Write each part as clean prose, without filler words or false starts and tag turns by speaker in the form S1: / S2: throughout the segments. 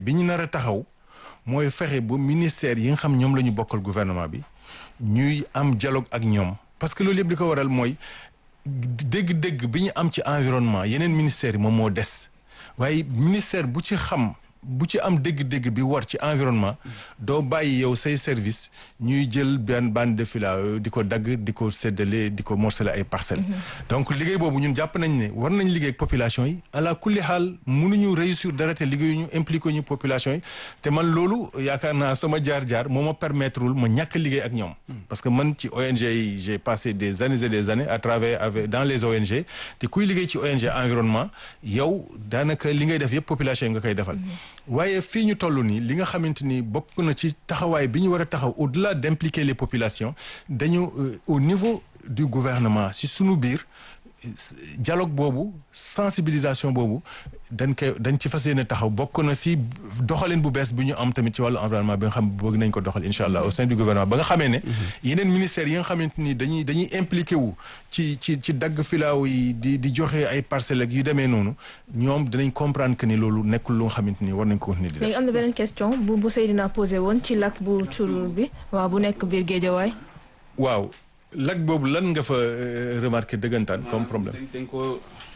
S1: bi ñu nar a taxaw mooy fexe ba ministère yi nga xam ñoom la ñu bokkal gouvernement bi ñuy am dialogue ak ñoom parce que loolu yëpp li ko waral mooy dégg-dégg bi ñu am ci environnement yeneen ministères yi moom moo des waaye ministère bu ci am dégg-dégg bi war ci environnement doo bàyyi yow say service ñuy jël benn bande de filao di ko dagg di ko séddale di ko morceler ay parcelles donc liggéey boobu ñun jàpp nañ ne war nañ liggéey ak population yi ala kulli xaal mënuñu réussir dara te liggéeyuñu impliqué ñu population yi te man loolu yaakaar naa sama jaar-jaar moo ma permettrewul ma ñàkk liggéey ak ñoom parce que man ci ONG yi j'ai passé des années et des années à travers dans les ONG te kuy liggéey ci ONG environnement yow daanaka li ngay def yëpp population yi nga koy defal waaye fii ñu toll nii li nga xamante ni bokk na ci taxawaay bi ñu war a taxaw au-delà d'impliquer les populations dañu au niveau du gouvernement si sunu biir dialogue boobu sensibilisation boobu dañ ci fas yéene taxaw bokk na si doxalin bu bees bi ñu am tamit ci wàllu environnement bi nga xam bëgg nañ ko doxal incha allah au sein du gouvernement ba nga xamee ne yeneen ministères yi nga xamante ni dañuy impliqué wu ci dagg filaaw yi di joxe ay parcelles ak yu demee noonu ñoom dinañ comprendre que ni loolu nekkul lu nga xamante ni war nañ ko continuer di def.
S2: léegi am na beneen question bu Seydina posé woon ci lac bu Curul bi waaw bu nekk biir Guédiawaye.
S1: waaw lac boobu lan nga fa remarqué dëggantaan comme problème.
S3: dañ ko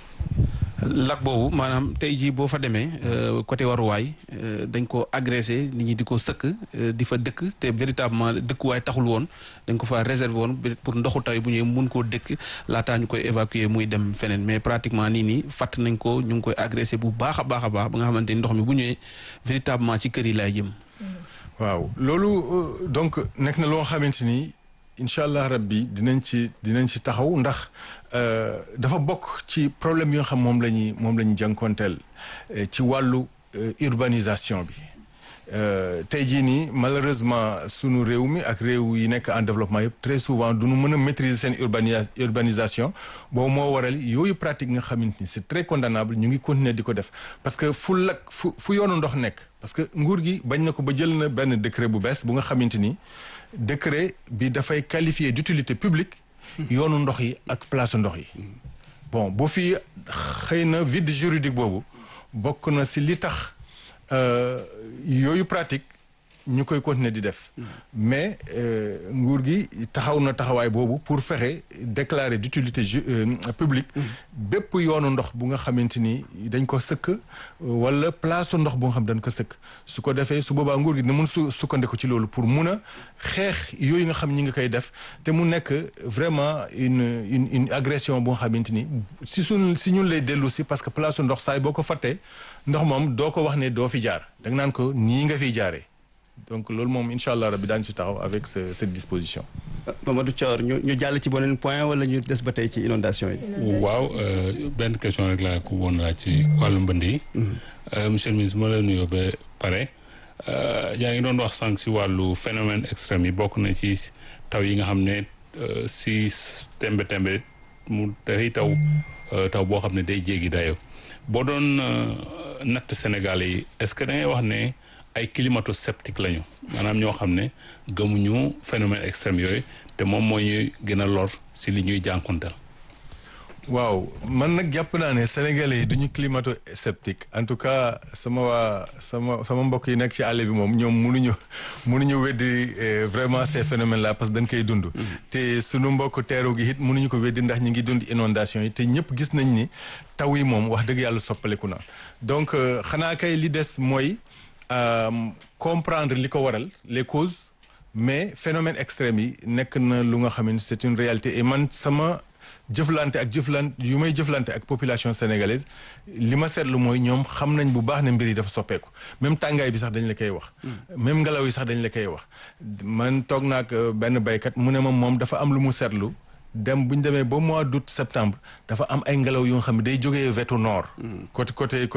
S3: lac boobu maanaam tey jii boo fa demee côté waruwaay dañ ko agressé nit ñi di ko sëkk di fa dëkk te véritablement dëkkuwaay taxul woon dañ ko fa réservé woon pour ndoxu taw bu ñëwee mun koo dëkk laataa ñu koy évacuer muy dem feneen mais pratiquement nii fàtt nañ ko ñu ngi koy agressé bu baax a baax a baax ba nga xamante ni ndox mi bu ñëwee véritablement ci kër yi laay jëm.
S1: waaw loolu donc nekk na loo xamante ni. incha allah rabbi dinañ ci taxaw ndax dafa bokk ci problème yi nga xam moom la ñuy jànkonteel ci wàllu urbanisation bi tey jii nii malheureusement sunu réew mi ak réew yi nekk en développement yëpp très souvent du ñu mën a maîtriser seen urbanisation boobu moo waral yooyu pratique nga xamante ni c'est très condamnable ñu ngi continuer di ko def parce que fu yoonu ndox nekk parce que nguur gi bañ na ko ba jël na benn décret bu bees bu nga xamante ni décret bi dafay qualifier d'utilité publique yoonu ndox yi ak place ndox yi bon boo fi xëy na vide juridique boobu bokk na ci li tax yooyu pratique ñu koy continuer di def mais nguur gi taxaw na taxawaay boobu pour fexe déclarer d'utilité publique bépp yoonu ndox bu nga xamante ni dañ ko sëkk wala place ndox bu nga xam dañ ko sëkk su ko defee su boobaa nguur gi dina mun sukkandiku ci loolu pour mun a xeex yooyu nga xam ñi nga koy def te mu nekk vraiment une agression bu nga xamante ni si ñun lay dellu si parce que place ndox saay boo ko fàttee ndox moom doo ko wax ne doo fi jaar da nga naan ko nii nga fiy jaaree donc loolu moom incha allah rabbi daañu si taxaw avec cette disposition.
S3: Mamadou Thior ñu jàll ci beneen point wala ñu des ba tey ci inondation yi.
S4: waaw benn question rek laa ko woon laaj ci wàllu mbënd yi. monsieur le ministre ma la nuyoo ba pare yaa ngi doon wax sànq si wàllu phénomène extrême yi bokk na ci taw yi nga xam ne si tembe mu day taw boo xam ne day jéggi dayoo boo doon natt Sénégal yi est-ce que da ngay wax ne. ay climato-sceptique lañu maanaam ñoo xam ne gëmuñu phénomène extrême yooyu te moom moo ñuy gën a lor si li ñuy jànkonteel.
S1: waaw man nag jàpp naa ne sénégalais yi duñu climato-sceptique en tout cas sama mbokk yi nekk ci àll bi moom ñoom mënuñu weddi vraiment ces phénomènes là parce que dañ koy dund. te sunu mbokk teeru gi it mënuñu ko weddi ndax ñi ngi dund inondation yi te ñëpp gis nañ ni taw yi moom wax dëgg yàlla soppaliku na donc xanaa kay li des mooy. comprendre li ko waral les causes mais phénomène extrême yi nekk na lu nga xam ne c'est une réalité et man sama jëflante yu may jëflante ak population sénégalaise li ma seetlu mooy ñoom xam nañ bu baax ne mbir yi dafa soppeeku même tàngaay bi sax dañ la koy wax même ngelaw yi sax dañ la koy wax man toog naa ak benn baykat mu ne moom dafa am lu mu seetlu dem bu ñu demee ba mois d'août septembre dafa am ay ngelaw yu nga xam ne day jógee wetu nord. côté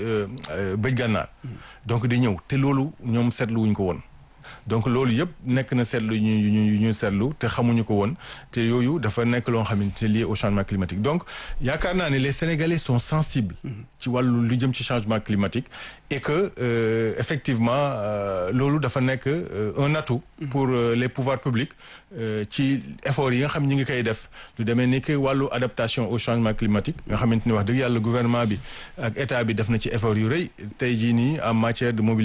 S1: bëj gànnaar. donc di ñëw te loolu ñoom seetlu wuñ ko woon. donc loolu yëpp nekk na seetlu ñu seetlu te xamuñu ko woon te yooyu dafa nekk loo xam ne c'est lié au changement climatique donc yaakaar naa ne les Sénégalais sont sensibles. ci wàllu lu jëm ci changement climatique. et que effectivement loolu dafa nekk un atout. pour les pouvoirs publics ci effort yi nga xam ñi ngi koy def lu demee ni que wàllu adaptation au changement climatique nga xamante ni wax dëgg yàlla gouvernement bi ak état bi def na ci effort yu rëy tey jii nii en matière de mobilité